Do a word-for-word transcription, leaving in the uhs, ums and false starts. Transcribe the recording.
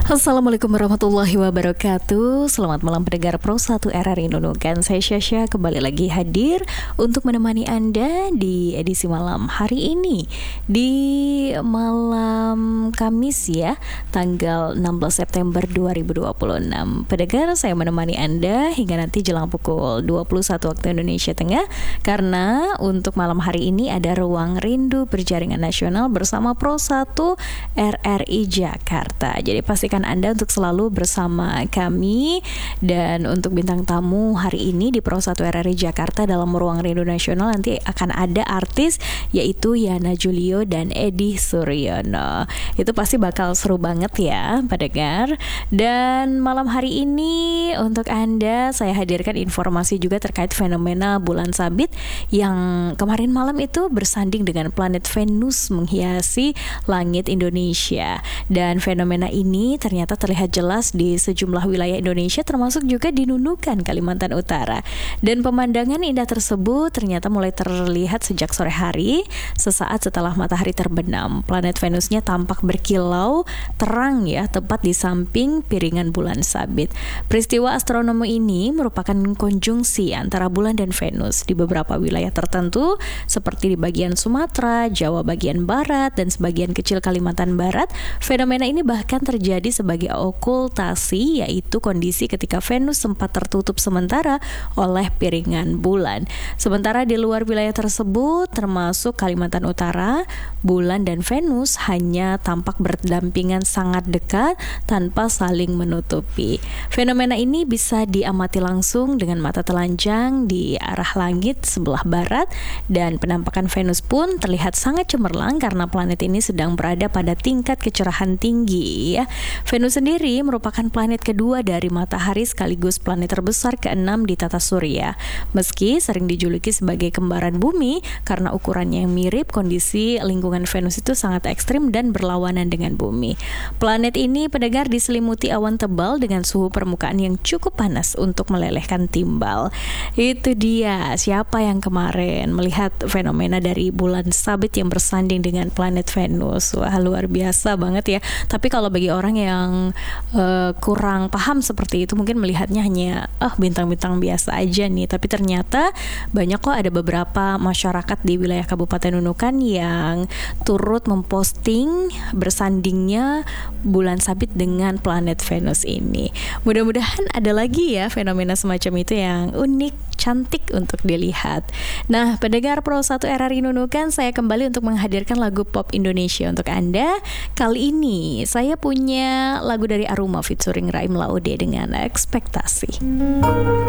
Assalamualaikum warahmatullahi wabarakatuh. Selamat malam pendengar Pro satu R R I Nunukan. Saya Syasha kembali lagi hadir untuk menemani Anda di edisi malam hari ini, di malam Kamis ya, tanggal enam belas September dua ribu dua puluh enam. Pendengar, saya menemani Anda hingga nanti jelang pukul dua puluh satu waktu Indonesia Tengah, karena untuk malam hari ini ada Ruang Rindu Berjaringan Nasional bersama Pro satu R R I Jakarta. Jadi pastikan Anda untuk selalu bersama kami. Dan untuk bintang tamu hari ini di Pro satu R R I Jakarta dalam Ruang Rindu Nasional nanti akan ada artis, yaitu Yana Julio dan Edi Suryono. Itu pasti bakal seru banget ya pendengar. Dan malam hari ini untuk Anda saya hadirkan informasi juga terkait fenomena bulan sabit yang kemarin malam itu bersanding dengan planet Venus menghiasi langit Indonesia. Dan fenomena ini ternyata terlihat jelas di sejumlah wilayah Indonesia, termasuk juga di Nunukan, Kalimantan Utara. Dan pemandangan indah tersebut ternyata mulai terlihat sejak sore hari, sesaat setelah matahari terbenam. Planet Venusnya tampak berkilau terang ya, tepat di samping piringan bulan sabit. Peristiwa astronomi ini merupakan konjungsi antara bulan dan Venus di beberapa wilayah tertentu, seperti di bagian Sumatera, Jawa bagian barat, dan sebagian kecil Kalimantan Barat. Fenomena ini bahkan terjadi sebagai okultasi, yaitu kondisi ketika Venus sempat tertutup sementara oleh piringan bulan. Sementara di luar wilayah tersebut, termasuk Kalimantan Utara, bulan dan Venus hanya tampak berdampingan sangat dekat tanpa saling menutupi. Fenomena ini bisa diamati langsung dengan mata telanjang di arah langit sebelah barat, dan penampakan Venus pun terlihat sangat cemerlang karena planet ini sedang berada pada tingkat kecerahan tinggi ya. Venus sendiri merupakan planet kedua dari matahari sekaligus planet terbesar keenam di tata surya. Meski sering dijuluki sebagai kembaran bumi karena ukurannya yang mirip, kondisi lingkungan Venus itu sangat ekstrim dan berlawanan dengan bumi. Planet ini pendengar diselimuti awan tebal dengan suhu permukaan yang cukup panas untuk melelehkan timbal. Itu dia, siapa yang kemarin melihat fenomena dari bulan sabit yang bersanding dengan planet Venus. Wah, luar biasa banget ya. Tapi kalau bagi orang yang uh, kurang paham seperti itu, mungkin melihatnya hanya ah bintang-bintang biasa aja nih. Tapi ternyata banyak kok, ada beberapa masyarakat di wilayah Kabupaten Nunukan yang turut memposting bersandingnya bulan sabit dengan planet Venus ini. Mudah-mudahan ada lagi ya fenomena semacam itu yang unik, cantik untuk dilihat. Nah, pendengar Pro satu R R I Nunukan, saya kembali untuk menghadirkan lagu pop Indonesia untuk Anda. Kali ini saya punya lagu dari Aruma featuring Raim Laude dengan Ekspektasi.